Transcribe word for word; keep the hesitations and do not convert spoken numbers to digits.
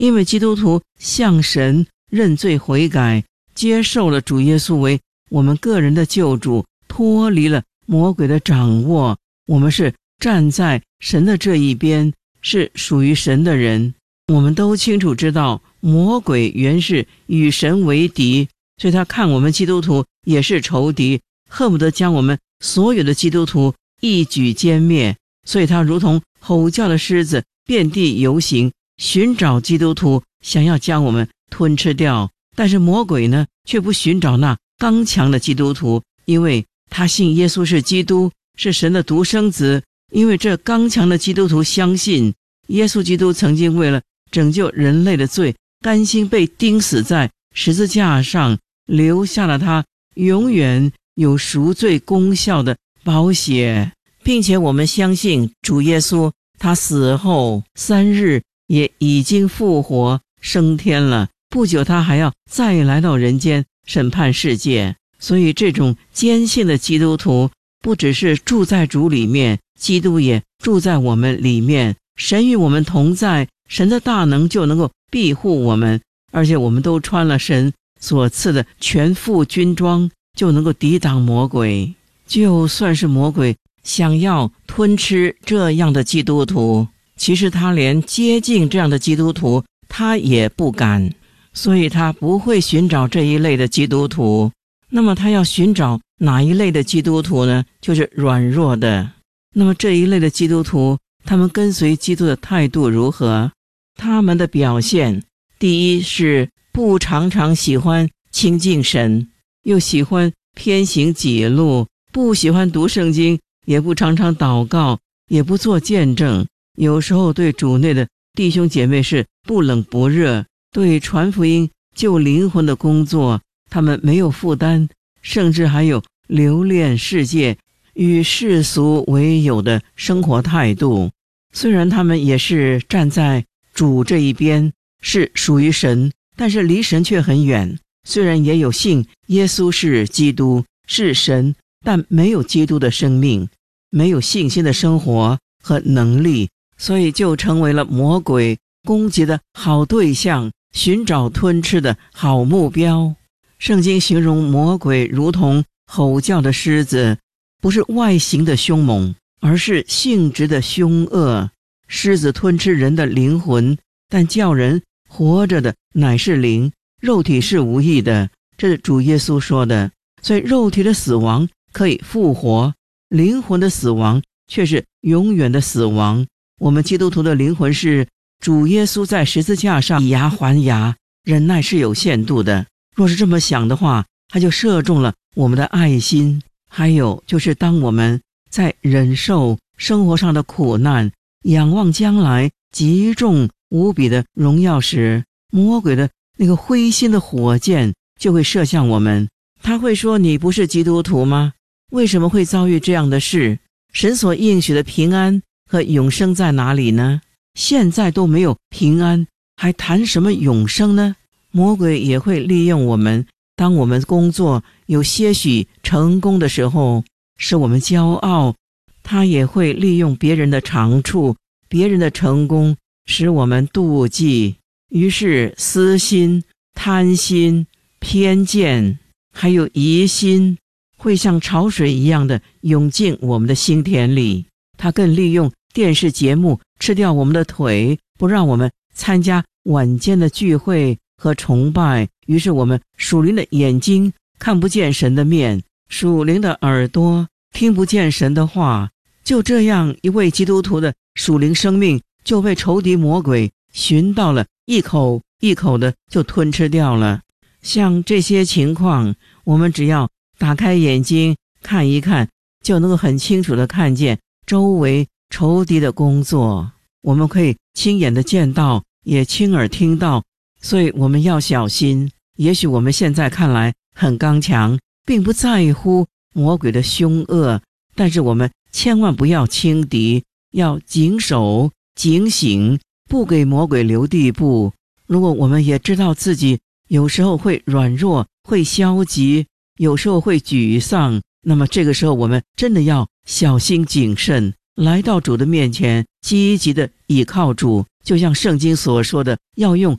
因为基督徒向神认罪悔改，接受了主耶稣为我们个人的救主，脱离了魔鬼的掌握，我们是站在神的这一边，是属于神的人。我们都清楚知道，魔鬼原是与神为敌，所以他看我们基督徒也是仇敌，恨不得将我们所有的基督徒一举歼灭。所以他如同吼叫的狮子，遍地游行，寻找基督徒，想要将我们吞吃掉。但是魔鬼呢，却不寻找那刚强的基督徒，因为他信耶稣是基督，是神的独生子。因为这刚强的基督徒相信耶稣基督曾经为了拯救人类的罪，甘心被钉死在十字架上，留下了他永远有赎罪功效的宝血，并且我们相信主耶稣他死后三日也已经复活升天了，不久他还要再来到人间审判世界。所以这种坚信的基督徒不只是住在主里面，基督也住在我们里面，神与我们同在，神的大能就能够庇护我们，而且我们都穿了神所赐的全副军装，就能够抵挡魔鬼。就算是魔鬼想要吞吃这样的基督徒，其实他连接近这样的基督徒他也不敢，所以他不会寻找这一类的基督徒。那么他要寻找哪一类的基督徒呢？就是软弱的。那么这一类的基督徒，他们跟随基督的态度如何？他们的表现，第一是不常常喜欢亲近神，又喜欢偏行己路，不喜欢读圣经，也不常常祷告，也不做见证。有时候对主内的弟兄姐妹是不冷不热，对传福音救灵魂的工作他们没有负担，甚至还有留恋世界与世俗为友的生活态度。虽然他们也是站在主这一边，是属于神，但是离神却很远。虽然也有信耶稣是基督是神，但没有基督的生命，没有信心的生活和能力，所以就成为了魔鬼攻击的好对象，寻找吞吃的好目标。圣经形容魔鬼如同吼叫的狮子，不是外形的凶猛，而是性质的凶恶。狮子吞吃人的灵魂，但叫人活着的乃是灵，肉体是无益的，这是主耶稣说的。所以肉体的死亡可以复活，灵魂的死亡却是永远的死亡。我们基督徒的灵魂是主耶稣在十字架上以牙还牙，忍耐是有限度的。若是这么想的话，他就射中了我们的爱心。还有就是当我们在忍受生活上的苦难，仰望将来极重无比的荣耀时，魔鬼的那个灰心的火箭就会射向我们。他会说，你不是基督徒吗？为什么会遭遇这样的事？神所应许的平安和永生在哪里呢？现在都没有平安，还谈什么永生呢？魔鬼也会利用我们，当我们工作有些许成功的时候，使我们骄傲。他也会利用别人的长处，别人的成功，使我们妒忌。于是私心、贪心、偏见还有疑心会像潮水一样的涌进我们的心田里。他更利用电视节目吃掉我们的腿，不让我们参加晚间的聚会和崇拜。于是我们属灵的眼睛看不见神的面，属灵的耳朵听不见神的话。就这样，一位基督徒的属灵生命就被仇敌魔鬼寻到了，一口一口的就吞吃掉了。像这些情况，我们只要打开眼睛看一看，就能够很清楚的看见周围仇敌的工作。我们可以亲眼的见到，也亲耳听到，所以我们要小心。也许我们现在看来很刚强，并不在乎魔鬼的凶恶，但是我们千万不要轻敌，要谨守警醒，不给魔鬼留地步。如果我们也知道自己有时候会软弱，会消极，有时候会沮丧，那么这个时候我们真的要小心谨慎， 来到主的面前，积极的倚靠主，就像圣经所说的，要用